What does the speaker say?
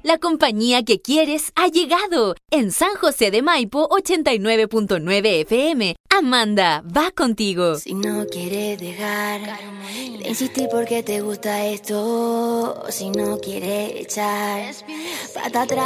La compañía que quieres ha llegado. En San José de Maipo, 89.9 FM. Amanda, va contigo. Si no quieres dejar de insistir porque te gusta esto, si no quieres echar pata atrás.